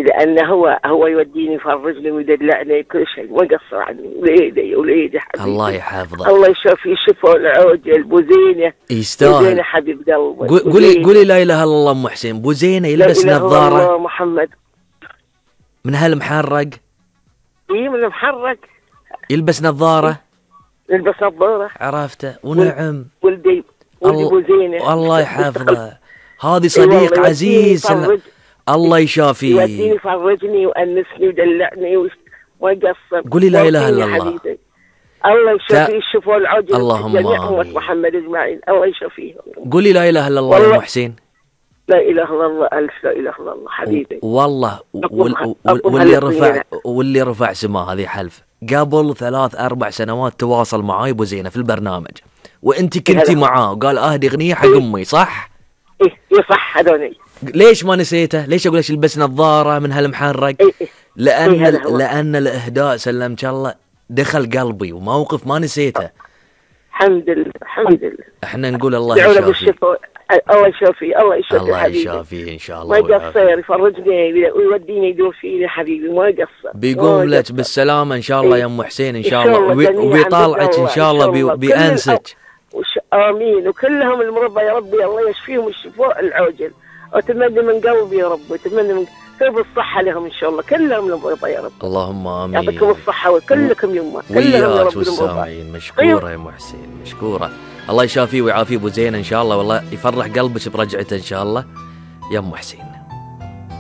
يوديني، لأنه هو يوديني يفرجني ويدلعني كل شيء، ما قصر عني. وليدي حبيبي، الله يحفظه، الله يشافيه شفاء العاجل. بوزينة يستاهل. بوزينة حبيب قلبي. قولي لا اله الا الله. ام حسين بوزينة يلبس نظارة؟ لا محمد من هالمحرق؟ اي من المحرق. يلبس نظارة؟ يلبس نظارة. عرفته. ونعم ولدي بوزينة، الله يحفظه. هذه صديق عزيز. الله يشافيه. يوديني يفرجني وأنسني ودلعني وما يقصر. قولي لا اله الا الله. الله يشافيه الشفاء العاجل. اللهم جميع أمة محمد أجمعين، الله يشافيه. قولي لا اله الا الله يا ام حسين. لا اله الا الله، الف لا اله الا الله حبيبي. والله واللي رفع سماه هذه حلف. قبل 3-4 سنوات تواصل معاي ابو زينة في البرنامج، وانت كنتي معاه، وقال اهدي اغنيه حق امي، صح؟ ايه صح هذوني. ليش ما نسيته؟ ليش اقول لك يلبس نظاره من هالمحرق؟ لان الاهداء سلمك الله دخل قلبي، وموقف ما نسيته. الحمد لله الحمد لله. احنا نقول الله يشافيه. الله يشافيه. الله يشافيه. الله يشافيه ان شاء الله. ما يقصر، يفرجني ويوديني يدور فيني حبيبي، ما يقصر. بيقوم لك بالسلامه ان شاء الله يا ام حسين ان شاء الله، وبيطالعك ان شاء الله، بيأنسك. امين. وكلهم المرضى يا ربي الله يشفيهم الشفاء العاجل. واتمنى من قلبي يا رب، واتمنى من قلب الصحه لهم ان شاء الله، كلهم المرضى يا رب. اللهم امين. يعطيكم الصحه وكلكم يمه، كلهم يا رب والسامعين. مشكوره يا ام حسين، مشكوره. الله يشافيه ويعافيه ابو زينة ان شاء الله، والله يفرح قلبك برجعته ان شاء الله يا ام حسين.